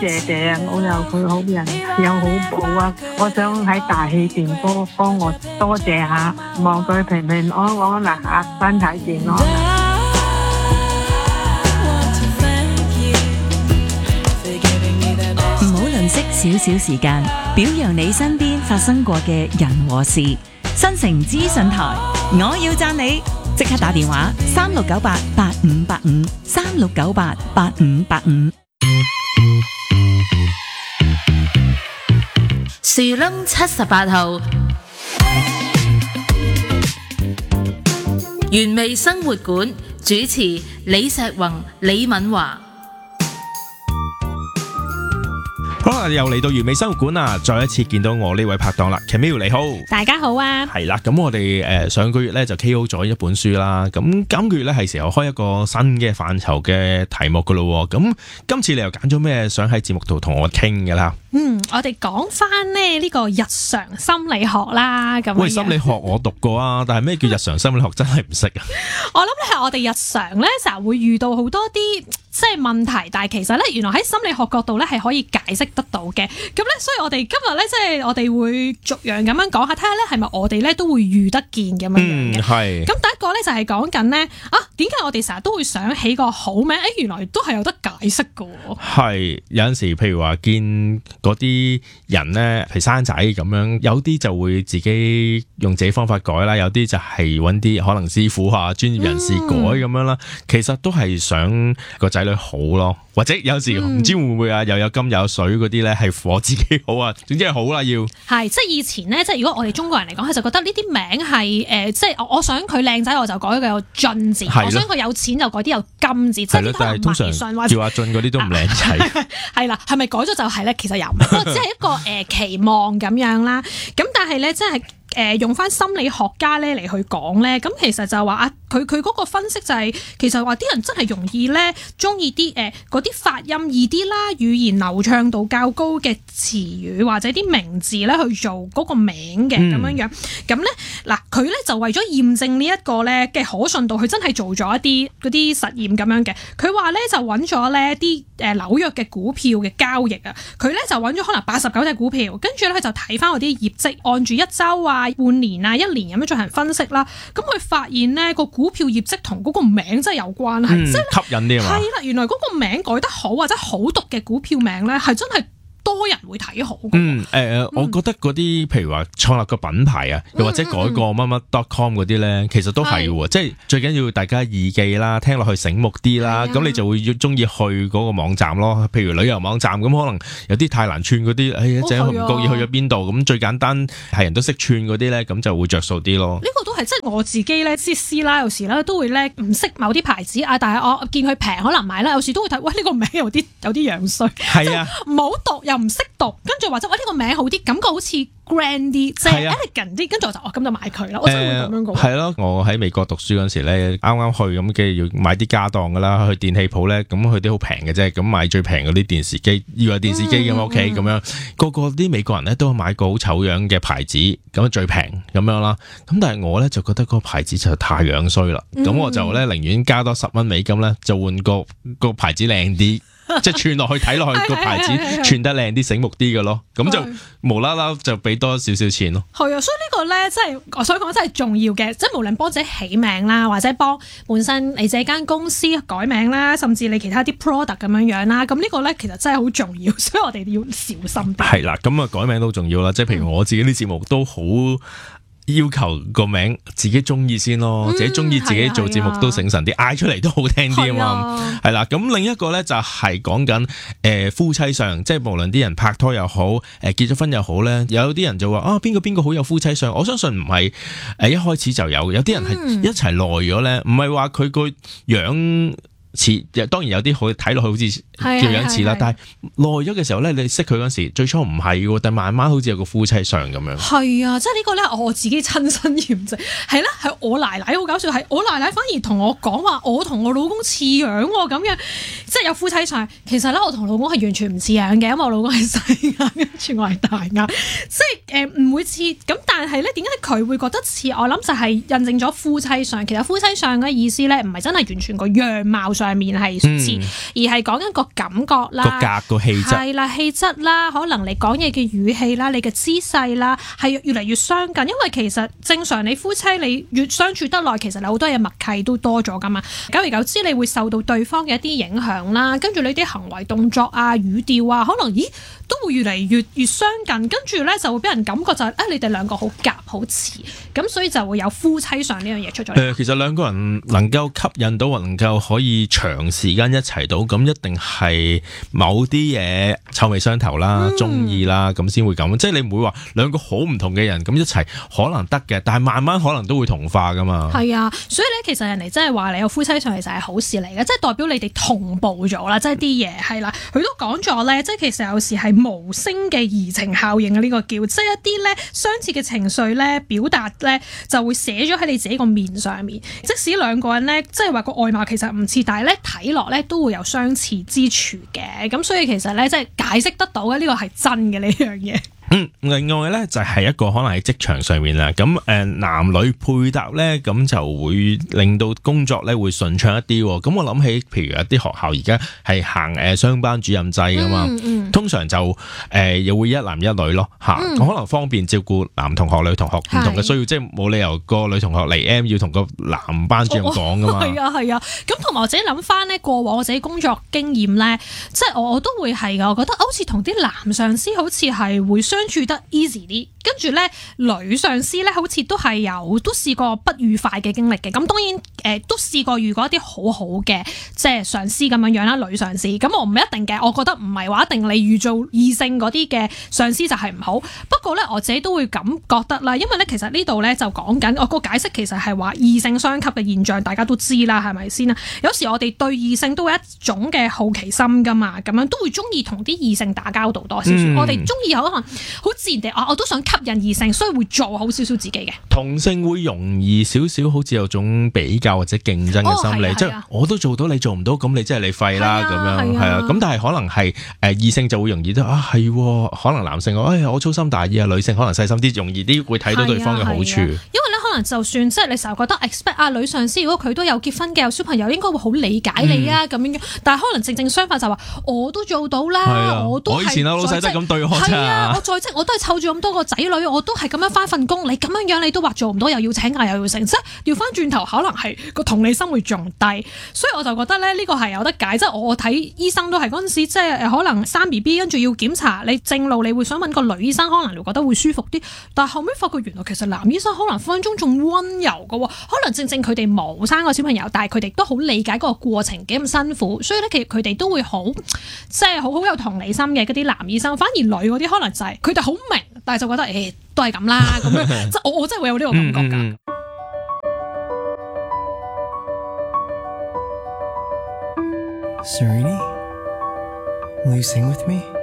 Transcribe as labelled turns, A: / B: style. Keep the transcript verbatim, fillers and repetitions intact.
A: 謝謝啊！我又佢好人又好報啊！我想喺大氣電波幫我多謝下，望佢平平安安啦嚇，身體健康。
B: 唔好吝嗇少少時間，表揚你身邊發生過嘅人和事。新城資訊台，我要讚你，即刻打電話三六九八八五八五三六九八八五八五。
C: 樹窿七十八號，原味生活館主持李石宏、李敏華。
D: 好啦，又嚟到原味生活館啦，再一次見到我呢位拍檔啦 Camille 你好，
E: 大家好啊。
D: 係啦，咁我哋誒、呃、上個月咧就 K O 咗一本書啦，咁今個月咧係時候開一個新嘅範疇嘅題目噶咯，咁今次你又揀咗咩想喺節目度同我傾噶啦？
E: 嗯，我哋講翻咧呢個日常心理學啦，咁
D: 喂，心理學我讀過啊，但係咩叫日常心理學真係唔識啊。
E: 我諗咧係我哋日常咧成日會遇到好多啲即係問題，但係其實咧原來喺心理學角度咧係可以解釋得到嘅。咁咧，所以我哋今日咧即係我哋會逐樣咁樣講下，睇下咧係咪我哋咧都會遇得見咁樣樣嘅。
D: 嗯，係。
E: 咁第一個咧就係講緊咧啊，點解我哋成日都會想起個好名？誒，原來都係有得解釋㗎喎。
D: 係有陣時，譬如話見嗰啲人咧，譬如生仔咁樣，有啲就會自己用自己方法改啦，有啲就係揾啲可能師傅啊、專業人士改咁樣啦。嗯、其實都係想個仔女好咯，或者有時唔知會唔會啊，又有金又有水嗰啲咧，係我自己好啊，總之係好啦要。係
E: 即係以前咧，即係如果我哋中國人嚟講，佢就覺得呢啲名係誒、呃，即係我想佢靚仔，我就改個有俊字；我想佢有錢就改啲有金字。即係
D: 但係通常叫阿俊嗰啲都唔靚仔。
E: 係啦，係咪改咗就係咧？其實又唔係，只係一個誒、呃、期望咁樣啦。咁但係咧，即係。誒、呃、用翻心理學家咧嚟去講咧，咁其實就話啊，佢佢嗰個分析就係、是、其實話啲人真係容易咧，中意啲誒嗰啲發音易啲啦，語言流暢度較高嘅詞語或者啲名字咧去做嗰個名嘅咁樣樣。咁咧嗱，佢咧就為咗驗證呢一個咧嘅可信度，佢真係做咗一啲嗰啲實驗咁樣嘅。佢話咧就揾咗咧啲誒紐約嘅股票嘅交易啊，佢咧就揾咗可能八十九隻股票，跟住咧就睇翻嗰啲業績，按住一週啊、半年啊、一年咁樣進行分析啦。咁佢發現咧個股票業績同嗰個名真係有關係，
D: 嗯、
E: 即係
D: 吸引啲啊嘛。
E: 係啦，原來嗰個名改得好或者好讀嘅股票名咧，係真係多人會睇好。
D: 嗯，誒、呃，我覺得嗰啲譬如話創立個品牌啊，又或者改個乜乜 dot com 嗰啲咧，其實都係喎，即係最緊要大家易記啦，聽落去醒目啲啦，咁你就會要中意去嗰個網站咯。譬如旅遊網站咁，可能有啲太難串嗰啲，哎呀，淨係唔覺意去咗邊度，咁最簡單係人都識串嗰啲咧，咁就會着數啲咯。呢
E: 個都係即係我自己咧，師師啦，有時咧都會咧唔識某啲牌子啊，但係我見佢平可能買啦，有時都會睇，喂呢個名有啲有啲樣衰，係啊，唔好讀又唔識讀，跟住或者喂呢個名好啲，感覺好似 grand 啲，即係 elegant 啲，跟住我就哦咁就買佢啦。我真係會咁樣講。係咯，
D: 我喺美國讀書嗰陣時咧，啱啱去咁嘅要買啲家當噶啦，去電器鋪咧，咁佢啲好平嘅啫，咁買最平嗰啲電視機，要有電視機咁屋企咁樣，個個啲美國人咧都買個好醜樣嘅牌子，咁最平咁樣啦。咁但係我咧就覺得嗰個牌子就太樣衰啦，咁、嗯、我就咧寧願加多十蚊美金咧，就換個個牌子靚啲。即係串落去睇落去個牌子串得靚啲醒目啲嘅咯，咁就無啦啦就俾多少少錢咯。
E: 係啊，所以呢個咧，即係我想講真係重要嘅，即係無論幫自己起名啦，或者幫本身你自己間公司改名啦，甚至你其他啲 product 咁樣樣啦，咁呢個咧其實真係好重要，所以我哋要小心啲。
D: 係啦，咁啊改名都重要啦，即係譬如我自己啲節目都好。要求個名自己中意先咯，嗯、自己中意自己做節目都醒神啲，嗌、啊、出嚟都好聽啲啊嘛。係啦，咁另一個咧就係講緊誒夫妻相，即係無論啲人拍拖又好，誒、呃、結咗婚又好咧，有啲人就話啊邊個邊個好有夫妻相，我相信唔係誒一開始就有，有啲人係一齊耐咗咧，唔係話佢個樣。似，當然有啲好睇落去好似叫樣似啦，但係耐咗嘅時候咧，你識佢嗰時最初唔係嘅，但係慢慢好似有個夫妻相咁樣。
E: 係啊，即係呢個咧，我自己親身驗證，係啦，係我奶奶好搞笑，係我奶奶反而同我講話，我同我老公似樣喎，咁樣即係有夫妻相。其實咧，我同老公係完全唔似樣嘅，因為我老公係細眼，跟住我係大眼，即係誒唔會似。咁但係咧，點解佢會覺得似？我諗就係印證咗夫妻相。其實夫妻相嘅意思咧，唔係真係完全個樣貌上面係似，
D: 嗯、
E: 而係講緊個感覺啦，
D: 個格個氣質
E: 係啦，氣質啦，可能你講嘢嘅語氣啦，你嘅姿勢啦，係越嚟越相近。因為其實正常你夫妻你越相處得耐，其實你好多嘢默契都多咗噶嘛。久而久之，你會受到對方嘅一啲影響啦，跟住你啲行為動作啊、語調啊，可能咦都會越嚟越越相近，跟住咧就會俾人感覺就係、是、啊、哎，你哋兩個好夾好似，咁所以就會有夫妻上呢樣嘢出咗嚟。
D: 誒，其實兩個人能夠吸引到，能夠可以長時間一齊到，咁一定係某啲嘢臭味相投啦、中意啦，咁先會咁。即係你唔會話兩個好唔同嘅人咁一齊可能得嘅，但係慢慢可能都會同化噶嘛。係
E: 啊，所以咧其實人哋真係話你有夫妻上其實係好事嚟嘅，即係代表你哋同步咗啦，即係啲嘢係啦。佢都講咗咧，即係其實有時係無聲嘅移情效應嘅呢個叫，即係一啲咧相似嘅情緒咧表達咧就會寫咗喺你自己個面上面。即使兩個人咧即係話個外貌其實唔似，但係咧睇落咧都會有相似之處嘅。咁所以其實咧即係解釋得到嘅呢個係真嘅呢樣嘢。
D: 嗯，另外咧就係一個可能喺職場上面啦，咁誒男女配搭咧，咁就會令到工作咧會順暢一啲。咁我諗起，譬如一啲學校而家係行誒雙班主任制噶嘛，嗯嗯、通常就誒又會一男一女咯，吓、嗯，可能方便照顧男同學、女同學唔同嘅需要，是即係冇理由個女同學嚟 M 要同個男班主任講噶嘛。係啊係啊，咁同埋我自己諗翻咧，過往我自己工作經驗咧，即係我我都會係噶，我覺得好似同啲男上司好似係會相處得 easy 啲，跟住咧女上司咧好似都係有都試過不愉快嘅經歷嘅。咁當然誒、呃、都試過遇過一啲好好嘅即係上司咁樣樣啦，女上司。咁我唔一定嘅，我覺得唔係話一定你遇做異性嗰啲嘅上司就係唔好。不過咧我自己都會咁覺得啦，因為咧其實呢度咧就講緊我個解釋，其實係話異性相吸嘅現象，大家都知啦，係咪先啊？有時我哋對異性都會有一種嘅好奇心噶嘛，咁樣都會中意同啲異性打交道多少少。嗯、我哋中意有可能好自然地啊，我都想吸引異性，所以會做好少少自己嘅。同性會容易少少，好似有種比較或者競爭嘅心理，即係、哦、我都做到，你做唔到，咁你即係你廢啦咁樣，係啊。咁但係可能係誒異性就會容易啲啊，係可能男性哎呀我粗心大意啊，女性可能細心啲，容易啲會睇到對方嘅好處。因為咧可能就算即係你成日覺得 expect 啊女上司如果佢都有結婚嘅有小朋友，應該會好理解你啊咁、嗯、樣，但係可能正正相反就話我都做到啦，啊、我都係我以前啊老細都係咁對我啫。係啊，我在職我都係湊住咁多個仔女，我都係咁樣翻份工，你咁樣樣你都話做唔到，又要請假又要成，即係調翻轉頭，可能係個同理心會仲低，所以我就覺得咧呢個係有得解。即係我睇醫生都係嗰陣時，即係可能生 B B 跟住要檢查，你正路你會想問個女醫生，可能你會覺得會舒服啲，但係後尾發覺原來其實男醫生可能分分鐘仲溫柔噶，可能正正佢哋冇生個小朋友，但係佢哋都好理解嗰個過程幾咁辛苦，所以咧其實佢哋都會好即係好好有同理心嘅嗰啲男醫生，反而女嗰啲可能就係佢哋好明，但係就覺得誒、欸、都係咁啦咁樣，即係我我真係會有呢個感覺㗎。嗯嗯
F: Serrini, will you sing with me?